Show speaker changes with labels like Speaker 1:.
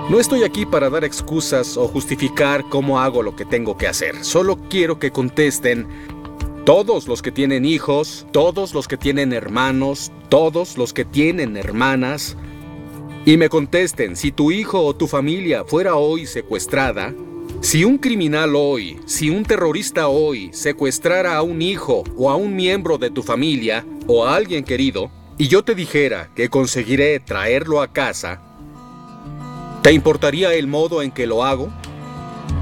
Speaker 1: No estoy aquí para dar excusas o justificar cómo hago lo que tengo que hacer. Solo quiero que contesten todos los que tienen hijos, todos los que tienen hermanos, todos los que tienen hermanas, y me contesten si tu hijo o tu familia fuera hoy secuestrada, si un criminal hoy, si un terrorista hoy secuestrara a un hijo o a un miembro de tu familia o a alguien querido, y yo te dijera que conseguiré traerlo a casa, ¿te importaría el modo en que lo hago?